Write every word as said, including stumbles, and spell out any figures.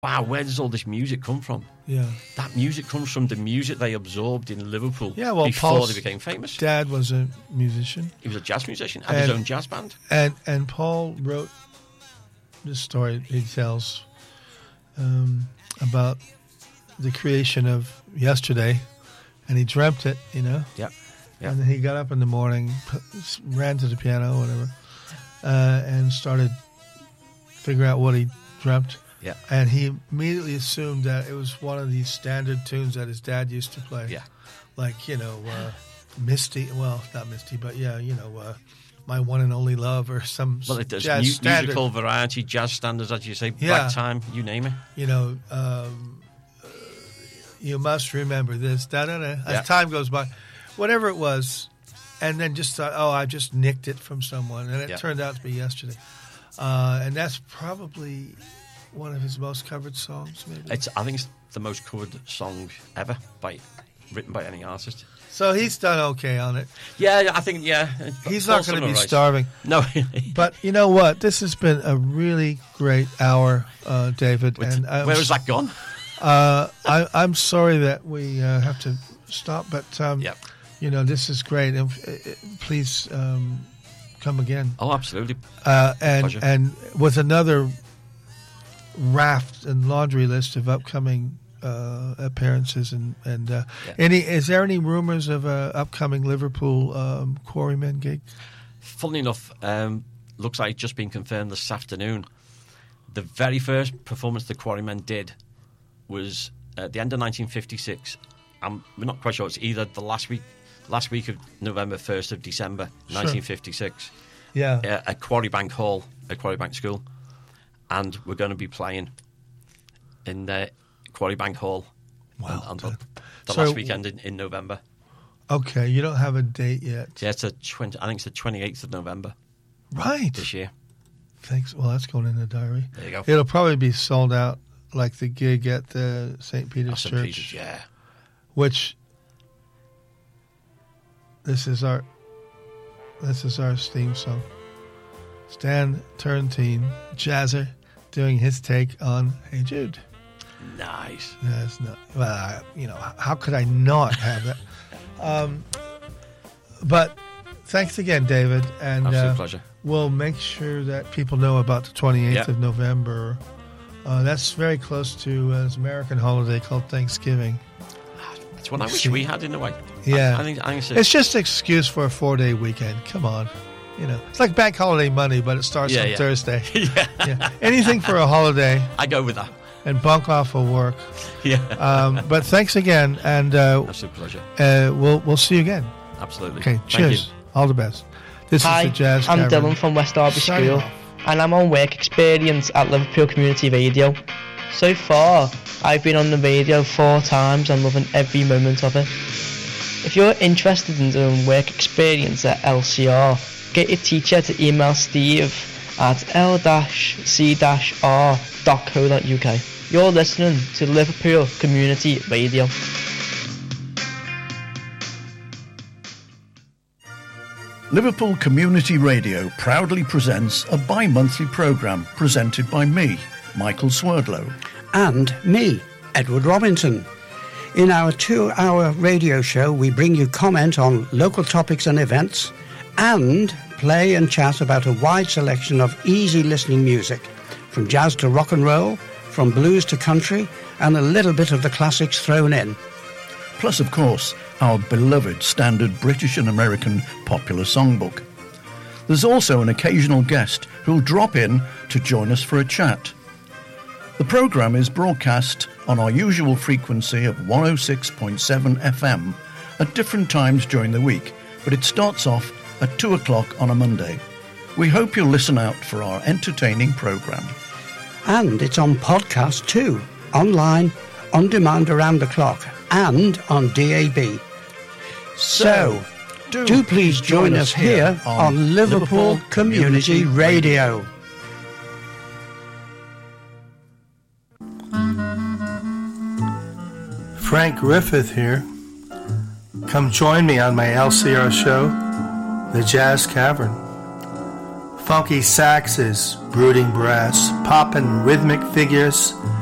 wow, where does all this music come from? Yeah. That music comes from the music they absorbed in Liverpool yeah, well, before Paul's they became famous. Dad was a musician. He was a jazz musician, had and, his own jazz band. And and Paul wrote this story he tells um, about the creation of Yesterday, and he dreamt it, you know? Yeah. yeah. And then he got up in the morning, put, ran to the piano, whatever, uh, and started figuring out what he dreamt. Yeah. And he immediately assumed that it was one of these standard tunes that his dad used to play. Yeah. Like, you know, uh, Misty, well, not Misty, but yeah, you know, uh, My One and Only Love or some well, it does. jazz Mu- standard. musical variety, jazz standards, as you say, Yeah. ragtime, you name it. You know, um, uh, you must remember this, da-da-da, as Yeah. time goes by. Whatever it was, and then just thought, oh, I just nicked it from someone, and it Yeah. turned out to be Yesterday. Uh, and that's probably one of his most covered songs, maybe. It's, I think it's the most covered song ever, by written by any artist. So he's done okay on it. Yeah, I think, yeah. He's Paul not going to be Sumner, right. starving. No. But you know what? This has been a really great hour, uh, David. With, and I'm, where has that gone? Uh, I, I'm sorry that we uh, have to stop, but um, Yep. you know, this is great. And uh, please um, come again. Oh, absolutely. Uh, and Pleasure. and with another raft and laundry list of upcoming uh, appearances and and uh, Yeah. any is there any rumors of a upcoming Liverpool um, Quarrymen gig? Funnily enough, um, looks like it's just been confirmed this afternoon. The very first performance the Quarrymen did was at the end of nineteen fifty-six. I'm, we're not quite sure. It's either the last week, last week of November, first of December, Sure. nineteen fifty-six. Yeah. Uh, at Quarrybank Hall, at Quarrybank School, and we're going to be playing in the Quarrybank Hall Wow, on, on good. the So- last weekend in, in November. Okay, you don't have a date yet, Yeah, it's a twenty. I think it's the twenty-eighth of November right? this year. Thanks. Well, that's going in the diary. There you go. It'll probably be sold out like the gig at the Saint Peter's Oh, Saint Church, Peter's, yeah. which this is our this is our theme song. Stan Turrentine, jazzer, doing his take on Hey Jude. Nice. That's not well, I, you know, how could I not have that? um, but thanks again, David, and Absolute uh, pleasure. we'll make sure that people know about the twenty-eighth Yeah. of November. Uh, that's very close to uh, this American holiday called Thanksgiving. It's one I wish See. we had in a way. Yeah. I, I think, I think it's, a, It's just an excuse for a four-day weekend. Come on. You know, it's like Bank Holiday Monday, but it starts Yeah, on yeah. Thursday. yeah. Yeah. Anything for a holiday I go with that. and bunk off of work. Yeah. Um, but thanks again, and uh, Absolute pleasure. uh, we'll we'll see you again. Absolutely. Okay, Thank cheers. you. All the best. This Hi, is the Jazz I'm Cavern. Dylan from West Derby Signing School, off. and I'm on work experience at Liverpool Community Radio. So far, I've been on the radio four times and loving every moment of it. If you're interested in doing work experience at L C R, get your teacher to email Steve at l c r dot co dot u k. You're listening to Liverpool Community Radio. Liverpool Community Radio proudly presents a bi-monthly programme presented by me, Michael Swerdlow. And me, Edward Robinson. In our two-hour radio show, we bring you comment on local topics and events, and play and chat about a wide selection of easy listening music, from jazz to rock and roll, from blues to country, and a little bit of the classics thrown in. Plus, of course, our beloved standard British and American popular songbook. There's also an occasional guest who'll drop in to join us for a chat. The programme is broadcast on our usual frequency of one oh six point seven F M at different times during the week, but it starts off at two o'clock on a Monday. We hope you'll listen out for our entertaining programme. And it's on podcast too, online, on demand around the clock, and on D A B. So, do, do please join us here on Liverpool Community Radio. Frank Griffith here. Come join me on my L C R show, The Jazz Cavern. Funky saxes, brooding brass, poppin' rhythmic figures,